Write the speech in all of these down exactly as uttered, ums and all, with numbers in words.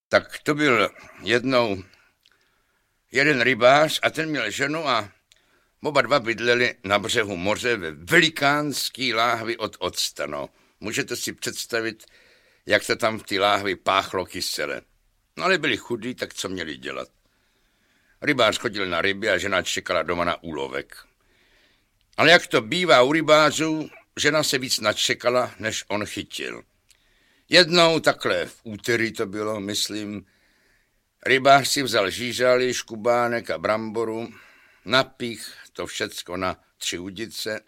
Tak to byl jednou jeden rybář a ten měl ženu a oba dva bydleli na břehu moře ve velikánský láhvi od octa. No. Můžete si představit, jak se tam v té láhvi páchlo kysele. No ale byli chudí, tak co měli dělat? Rybář chodil na ryby a žena čekala doma na úlovek. Ale jak to bývá u rybářů, žena se víc načekala, než on chytil. Jednou takhle v úterý to bylo, myslím, rybář si vzal žížaly, škubánek a bramboru, napích to všecko na tři udice,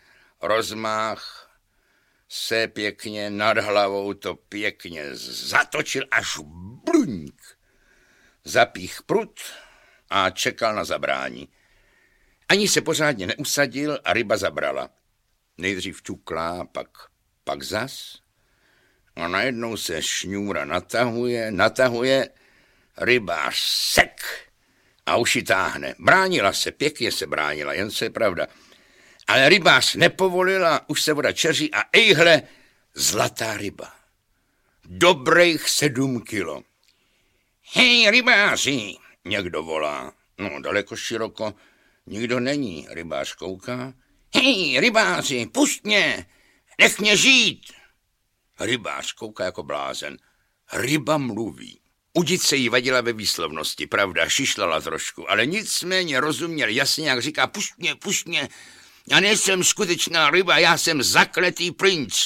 rozmách se pěkně nad hlavou to pěkně zatočil až bluňk. Zapích prut a čekal na zabrání. Ani se pořádně neusadil a ryba zabrala. Nejdřív ťuklá, pak, pak zas. A najednou se šňůra natahuje, natahuje, rybář sek a uši táhne. Bránila se, pěkně se bránila, jen co je pravda. Ale rybář nepovolila, už se voda čeří a ejhle, zlatá ryba. Dobrých sedm kilo. Hej, rybáři, někdo volá. No, daleko široko nikdo není. Rybář kouká. Hej, rybáři, pusť mě, nech mě žít. Rybář kouká jako blázen. Ryba mluví. Udice jí vadila ve výslovnosti, pravda, šišlala trošku, ale nicméně rozuměl jasně, jak říká, pusť mě, pusť mě, já nejsem skutečná ryba, já jsem zakletý princ.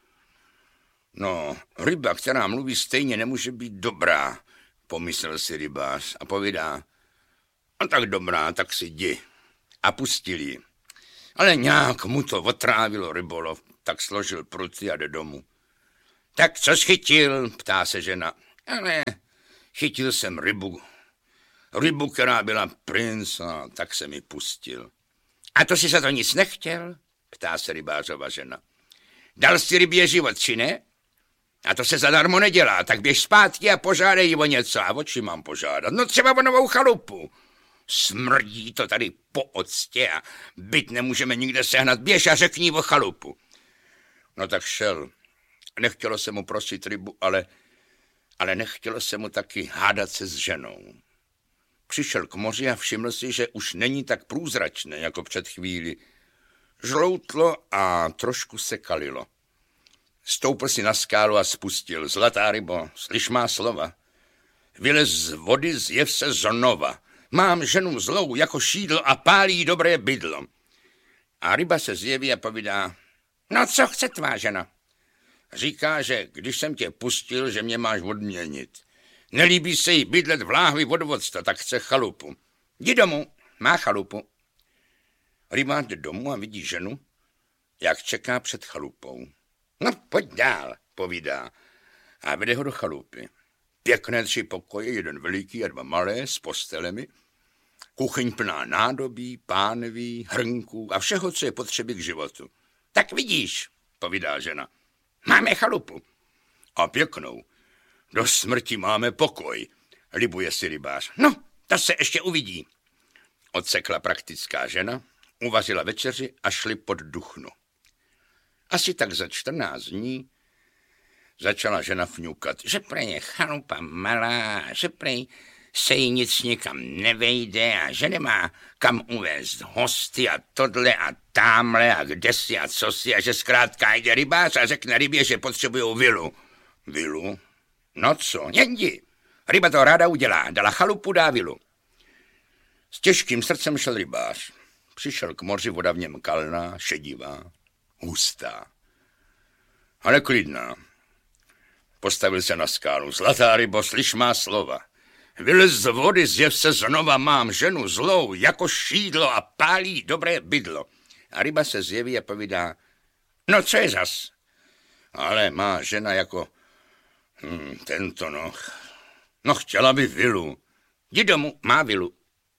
No, ryba, která mluví stejně, nemůže být dobrá, pomyslel si rybář a povídá, no tak dobrá, tak si jdi. A pustil ji. Ale nějak mu to otrávilo rybolov, tak složil pruty a jde domů. Tak co jsi chytil, ptá se žena. Ale chytil jsem rybu. Rybu, která byla princ, a tak se mi pustil. A to si za to nic nechtěl, ptá se rybářova žena. Dal jsi rybě život, či ne? A to se zadarmo nedělá, tak běž zpátky a požádej jí o něco. A o čím mám požádat? No třeba o novou chalupu. Smrdí to tady po octě a byt nemůžeme nikde sehnat. Běž a řekni o chalupu. No tak šel. Nechtělo se mu prosit rybu, ale, ale nechtělo se mu taky hádat se s ženou. Přišel k moři a všiml si, že už není tak průzračné jako před chvíli. Žloutlo a trošku se kalilo. Stoupl si na skálu a spustil. Zlatá rybo, slyš má slova. Vylez z vody, zjev se znova. Mám ženu zlou jako šídlo a pálí dobré bydlo. A ryba se zjeví a povídá, no co chce tvá žena? Říká, že když jsem tě pustil, že mě máš odměnit. Nelíbí se jí bydlet v láhvi vodvodsta, tak chce chalupu. Jdi domů, má chalupu. Rybář jde domů a vidí ženu, jak čeká před chalupou. No, pojď dál, povídá. A vede ho do chalupy. Pěkné tři pokoje, jeden veliký a dva malé, s postelemi. Kuchyň plná nádobí, pánví, hrnků a všeho, co je potřeby k životu. Tak vidíš, povídá žena. Máme chalupu. A pěknou. Do smrti máme pokoj, libuje si rybář. No, to se ještě uvidí. Odsekla praktická žena, uvařila večeři a šli pod duchnu. Asi tak za čtrnáct dní začala žena fňukat, že prej je chalupa malá, že prej se jí nic nikam nevejde a že nemá kam uvést hosty a tohle a támhle a kdesi a cosi a že zkrátka jde rybář a řekne rybě, že potřebujou vilu. Vilu? No co, jdi. Ryba to ráda udělá, dala chalupu, dá vilu. S těžkým srdcem šel rybář. Přišel k moři, voda v něm kalná, šedivá, hustá, ale klidná. Postavil se na skálu. Zlatá rybo, slyš má slova. Vylez z vody, zjev se znova, mám ženu zlou, jako šídlo a pálí dobré bydlo. A ryba se zjeví a povídá, no co je zas? Ale má žena jako hmm, tento, no. No chtěla by vilu. Jdi domů, má vilu.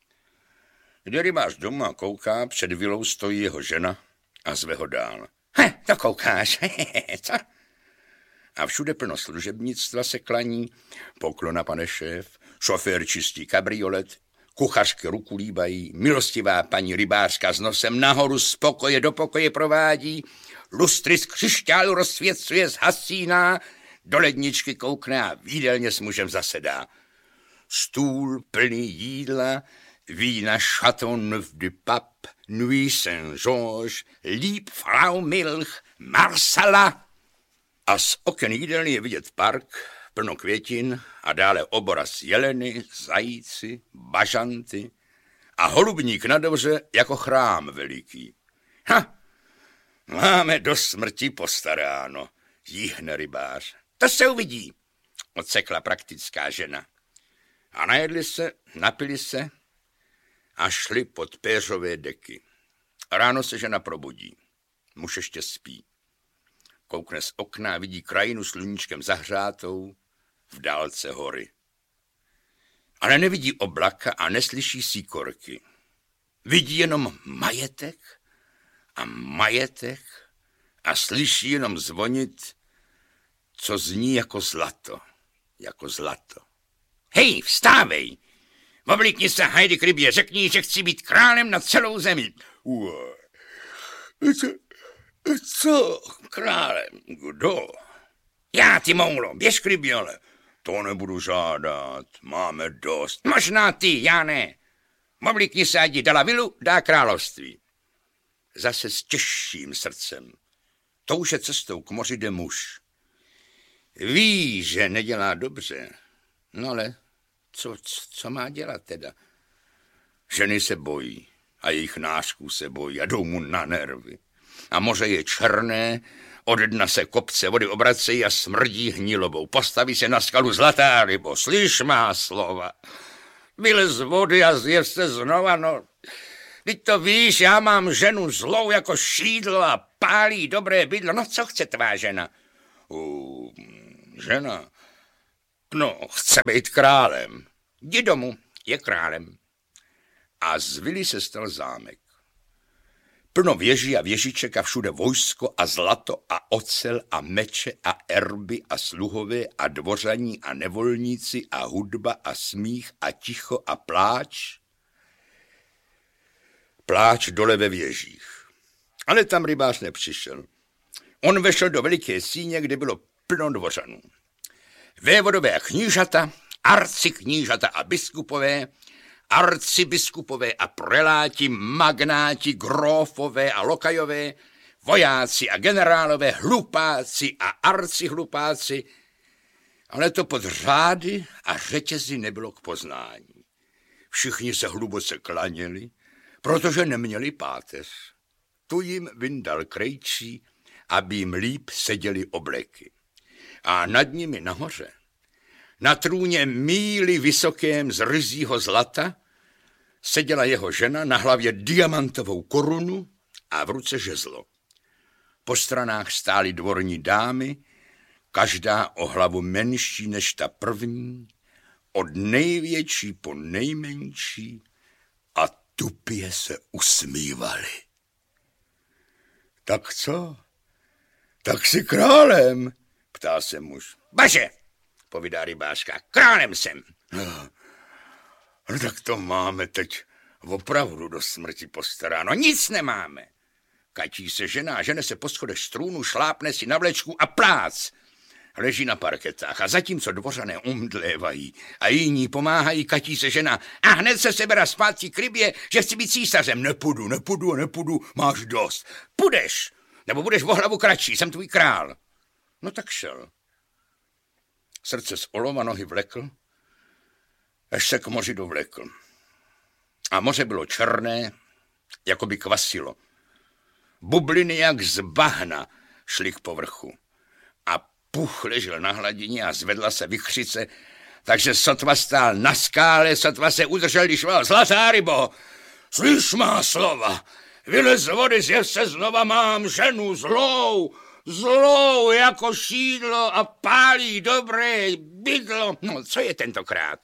Jde rybář domů a kouká, před vilou stojí jeho žena a zve ho dál. He, to koukáš, hehehe, co? A všude plno služebnictva se klaní, poklona, pane šéf, šofér čistí kabriolet, kuchařky ruku líbají, milostivá paní rybářka s nosem nahoru z pokoje do pokoje provádí, lustry z křišťálu rozsvěcuje, zhasíná, do ledničky koukne a v jídelně s mužem zasedá. Stůl plný jídla, vína Chateau Neuf du Pape, Nuit Saint-Georges, Lieb Frau Milch, Marsala. A z oken jídelny je vidět park, plno květin a dále obraz jeleny, zajíci, bažanty a holubník na dvoře jako chrám veliký. Ha! Máme do smrti postaráno, jíhne rybář. To se uvidí, odsekla praktická žena. A najedli se, napili se a šli pod péřové deky. Ráno se žena probudí. Muž ještě spí. Koukne z okna a vidí krajinu sluníčkem zahřátou, v dálce hory. Ale nevidí oblaka a neslyší síkorky. Vidí jenom majetek a majetek a slyší jenom zvonit, co zní jako zlato, jako zlato. Hej, vstávej! Oblíkni se, hajdy k rybě, řekni, že chci být králem na celou zemi. Uaj, co, co králem? Kdo? Já, ty moulo, běž k rybě, ale to nebudu žádat, máme dost. Možná ty, já ne. Oblíkni se, ať dala vilu, dá království. Zase s těžším srdcem. Touže cestou k moři jde muž. Ví, že nedělá dobře, no ale co, co má dělat teda? Ženy se bojí a jejich nářků se bojí a jdou mu na nervy. A moře je černé, ode dna se kopce vody obracejí a smrdí hnilobou. Postaví se na skalu zlatá rybo, slyš má slova. Vylez z vody a zjev se znova, no. Teď to víš, já mám ženu zlou jako šídlo a pálí dobré bydlo. No co chce tvá žena? Uh, žena? No, chce být králem. Jdi domů, je králem. A z vily se stal zámek. Plno věží a věžiček a všude vojsko a zlato a ocel a meče a erby a sluhové a dvořaní a nevolníci a hudba a smích a ticho a pláč. Pláč dole ve věžích. Ale tam rybář nepřišel. On vešel do veliké síně, kde bylo plno dvořanů. Vévodové a knížata, arciknížata a biskupové, arcibiskupové a preláti, magnáti, grófové a lokajové, vojáci a generálové, hlupáci a arcihlupáci, ale to pod řády a řetězy nebylo k poznání. Všichni se hluboce klaněli, protože neměli páteř. Tu jim vyndal krejčí, aby jim líp seděly obleky. A nad nimi nahoře, na trůně míly vysokém z ryzího zlata, seděla jeho žena, na hlavě diamantovou korunu a v ruce žezlo. Po stranách stály dvorní dámy, každá o hlavu menší než ta první, od největší po nejmenší, a tupě se usmívali. Tak co? Tak jsi králem, ptá se muž. Baže, povídá rybářka, králem jsem. No, no tak to máme teď opravdu do smrti postaráno. Nic nemáme. Kačí se žena, žene se po schodech strůnu, šlápne si na vlečku a plác. Leží na parketách a zatímco dvořané umdlévají a jiní pomáhají, katí se žena a hned se sebera zpátky k rybě, že chci být císařem. Nepůjdu, nepůjdu, nepůjdu, máš dost. Půjdeš, nebo budeš o hlavu kratší, jsem tvůj král. No tak šel. Srdce z olova nohy vlekl, až se k moři dovlekl. A moře bylo černé, jako by kvasilo. Bubliny jak z bahna šly k povrchu. A puch ležel na hladině a zvedla se vichřice, takže sotva stál na skále, sotva se udržel, když volal: Zlatá rybo, slyš má slova, vylez z vody, zjev se znova, mám ženu zlou, zlou jako šídlo a pálí dobré bydlo. No, co je tentokrát?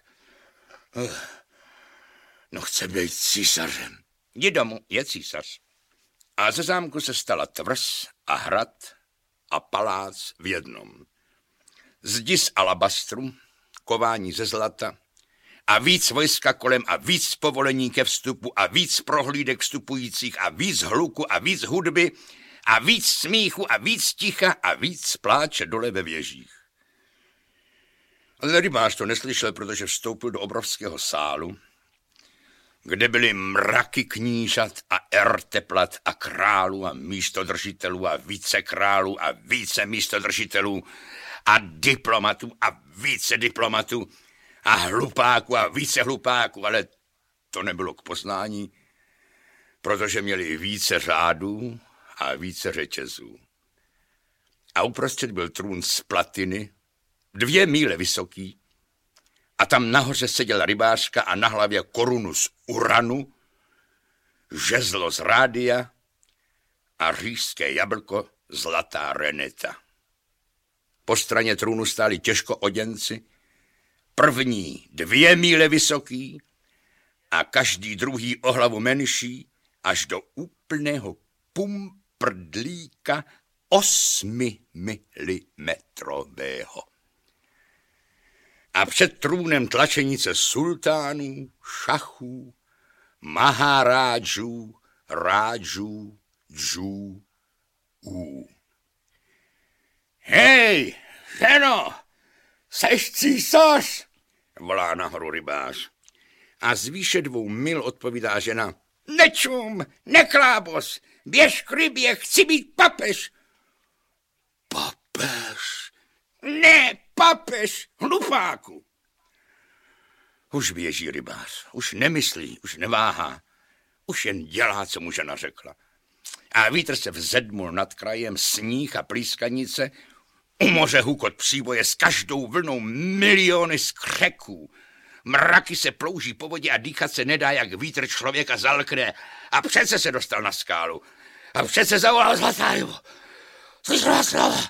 No, chce být císařem. Jdi domů, je císař. A ze zámku se stala tvrz a hrad a palác v jednom. Zdi z alabastru, kování ze zlata a víc vojska kolem a víc povolení ke vstupu a víc prohlídek vstupujících a víc hluku a víc hudby a víc smíchu a víc ticha a víc pláče dole ve věžích. Ale rybář to neslyšel, protože vstoupil do obrovského sálu, kde byly mraky knížat a erteplat a králů a místodržitelů a vícekrálů a více místodržitelů a diplomatů a více diplomatů a hlupáků a více hlupáků, ale to nebylo k poznání, protože měli více řádů a více řetězů. A uprostřed byl trůn z platiny, dvě míle vysoký, a tam nahoře seděla rybářka a na hlavě korunu z uranu, žezlo z rádia a říšské jablko zlatá reneta. Po straně trůnu stáli těžko oděnci, první dvě míle vysoký a každý druhý o hlavu menší, až do úplného pumprdlíka osmimilimetrového. A před trůnem tlačenice sultánů, šachů, mahárádžů, rádžů, džů, ú. Hej, ženo, seš císař, volá nahoru rybář. A z výše dvou mil odpovídá žena. Nečum, neklábos, běž k rybě, chci být papež. Papež? Ne, papež, hlupáku. Už běží rybář, už nemyslí, už neváhá, už jen dělá, co mu žena řekla. A vítr se vzedmul nad krajem, sníh a plískanice, u moře hukot příboje, s každou vlnou miliony skřeků. Mraky se plouží po vodě a dýchat se nedá, jak vítr člověka zalkne. A přece se dostal na skálu. A přece zavolal Zlatáju. Slyšela slova.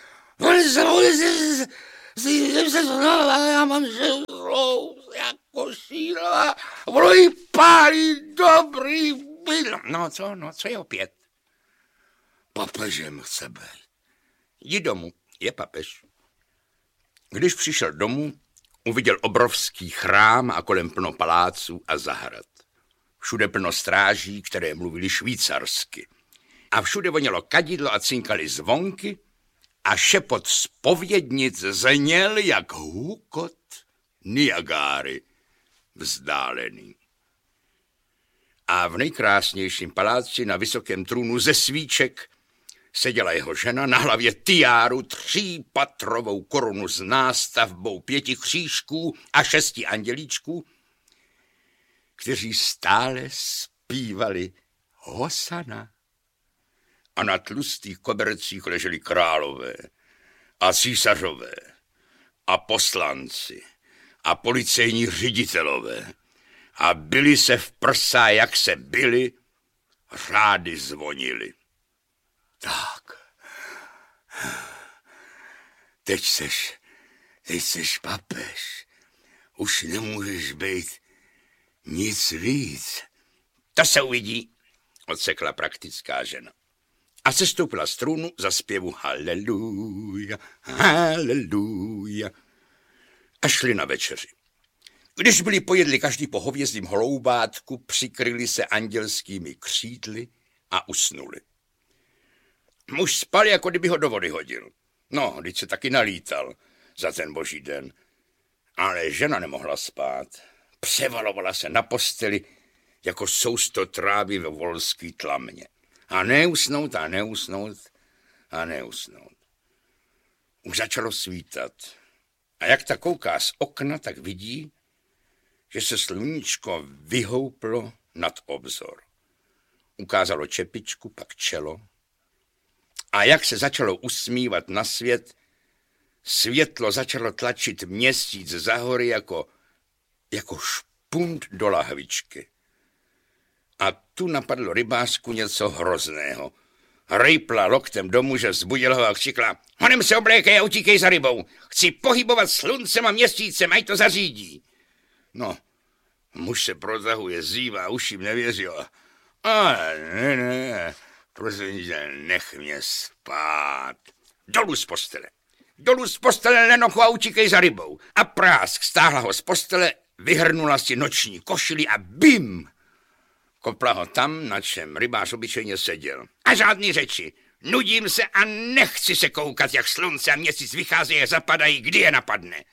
Já mám želou jako šíla. Vlojí pálí dobrý bydl. No co, no co je opět? Papežem chce být. Jdi domů, je papež. Když přišel domů, uviděl obrovský chrám a kolem plno paláců a zahrad. Všude plno stráží, které mluvili švýcarsky. A všude vonělo kadidlo a cinkaly zvonky a šepot zpovědnic zněl jak hukot Niagáry vzdálený. A v nejkrásnějším paláci na vysokém trůnu ze svíček seděla jeho žena, na hlavě tiáru, třípatrovou korunu s nástavbou pěti křížků a šesti andělíčků, kteří stále zpívali Hosana. A na tlustých kobercích leželi králové a císařové a poslanci a policejní ředitelové a byli se v prsa, jak se byli, řády zvonily. Tak, teď seš, teď seš papež, už nemůžeš být nic víc. To se uvidí, odsekla praktická žena. A sestoupila z trůnu za zpěvu Haleluja, haleluja. A šli na večeři. Když byli pojedli každý po hovězdím holoubátku, přikryli se andělskými křídly a usnuli. Muž spal, jako kdyby ho do vody hodil. No, když se taky nalítal za ten boží den. Ale žena nemohla spát. Převalovala se na posteli, jako sousto trávy ve volský tlamě. A neusnout a neusnout a neusnout. Už začalo svítat. A jak ta kouká z okna, tak vidí, že se sluníčko vyhouplo nad obzor. Ukázalo čepičku, pak čelo. A jak se začalo usmívat na svět, světlo začalo tlačit měsíc za hory jako, jako špunt do lahvičky. A tu napadlo rybářku něco hrozného. Rejpla loktem do muže, vzbudila ho a křikla: Honem se oblékej a utíkej za rybou. Chci pohybovat sluncem a měsícem, ať to zařídí. No, muž se protahuje, zívá, uším nevěřila. Ale ne, ne, prosím tě, nech mě spát. Dolů z postele. Dolů z postele, Lenochu, a utíkej za rybou. A prásk stáhla ho z postele, vyhrnula si noční košili a bim! Kopla ho tam, na čem rybář obyčejně seděl. A žádný řeči. Nudím se a nechci se koukat, jak slunce a měsíc vycházejí a zapadají, kdy je napadne.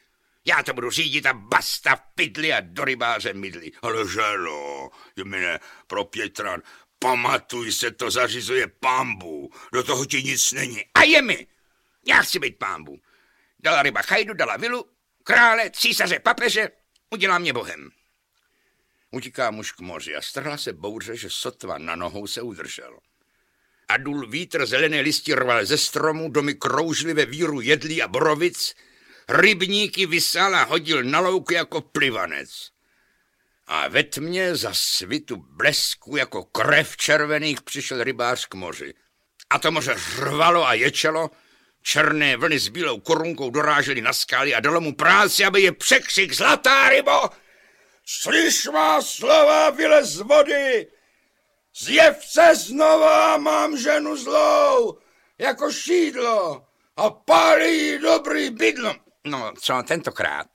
Já to budu řídit a basta v pydli a do rybáře mydli. Ale ženo, Jemine, pro Pětran, pamatuj se, to zařizuje pambu. Do toho ti nic není. A je mi. Já chci být pambu. Dala ryba chajdu, dala vilu, krále, císaře, papeže, udělá mě bohem. Utíká muž k moři a strhla se bouře, že sotva na nohou se udržel. A dul vítr zelené listy rval ze stromu, domy kroužly ve víru jedlí a borovic, rybníky vysál a hodil na louku jako plivanec. A ve tmě za svitu blesku jako krev červených přišel rybář k moři. A to moře řvalo a ječelo, černé vlny s bílou korunkou dorážely na skály a dalo mu práci, aby je překřik: zlatá rybo! Slyš má slova, vylez z vody! Zjev se znova, mám ženu zlou, jako šídlo, a pálí jí dobrý bydlo. No, co tentokrát?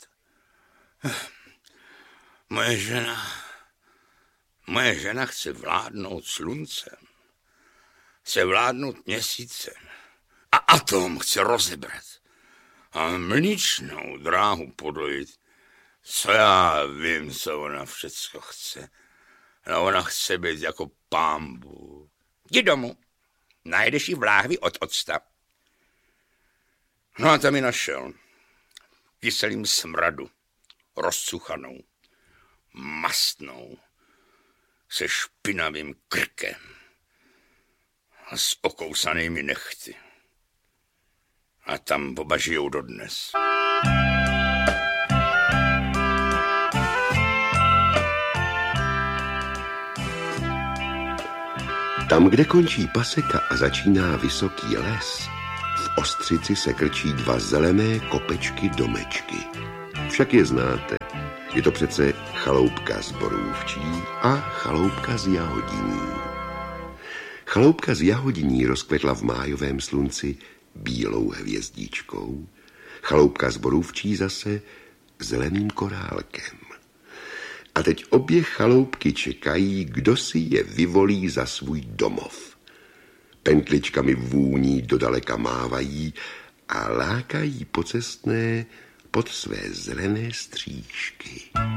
Moje žena, moje žena chce vládnout sluncem, chce vládnout měsícem a atom chce rozebrat a mlíčnou dráhu podojit. Co já vím, co ona všecko chce. No, ona chce být jako pambu. Jdi domů, najdeš jí v láhvi od octa. No a tam ji našel. Kyselým smradu, rozcuchanou, mastnou, se špinavým krkem a s okousanými nechty. A tam oba žijou dodnes. Tam, kde končí paseka a začíná vysoký les, v ostřici se krčí dva zelené kopečky domečky. Však je znáte. Je to přece chaloupka z Borůvčí a chaloupka z Jahodiní. Chaloupka z Jahodiní rozkvetla v májovém slunci bílou hvězdičkou, chaloupka z Borůvčí zase zeleným korálkem. A teď obě chaloupky čekají, kdo si je vyvolí za svůj domov. Pentličkami vůní dodaleka mávají a lákají pocestné pod své zelené střížky.